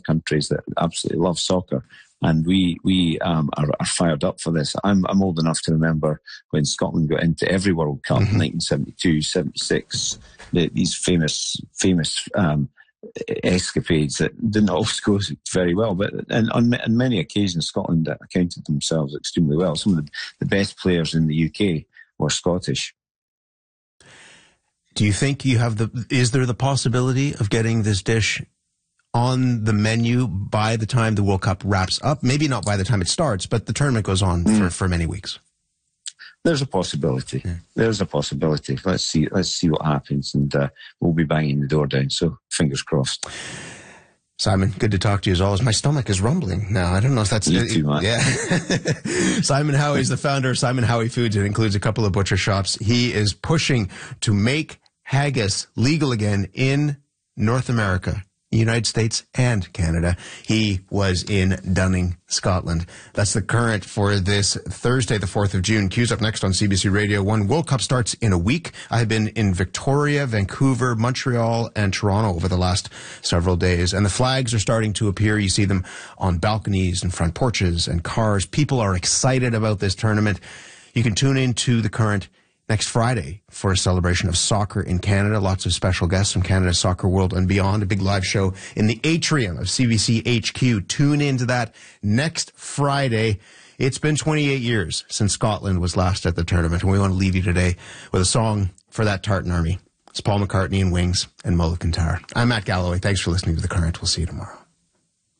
countries that absolutely love soccer. And we are fired up for this. I'm old enough to remember when Scotland got into every World Cup, 1972, 76, these famous escapades that didn't always go very well. But on many occasions, Scotland accounted themselves extremely well. Some of the best players in the UK were Scottish. Do you think is there the possibility of getting this dish on the menu by the time the World Cup wraps up? Maybe not by the time it starts, but the tournament goes on for many weeks. There's a possibility. Yeah. There's a possibility. Let's see what happens, and we'll be banging the door down. So fingers crossed. Simon, good to talk to you as always. My stomach is rumbling now. I don't know if that's too much. Yeah. Simon Howie is the founder of Simon Howie Foods. It includes a couple of butcher shops. He is pushing to make haggis legal again in North America, United States and Canada. He was in Dunning, Scotland. That's the current for this Thursday, the 4th of June. Cue's up next on CBC Radio 1. World Cup starts in a week. I have been in Victoria, Vancouver, Montreal, and Toronto over the last several days. And the flags are starting to appear. You see them on balconies and front porches and cars. People are excited about this tournament. You can tune into the current next Friday for a celebration of soccer in Canada. Lots of special guests from Canada's soccer world and beyond. A big live show in the atrium of CBC HQ. Tune into that next Friday. It's been 28 years since Scotland was last at the tournament, and we want to leave you today with a song for that Tartan Army. It's Paul McCartney and Wings and Mull of Kintyre. I'm Matt Galloway. Thanks for listening to The Current. We'll see you tomorrow.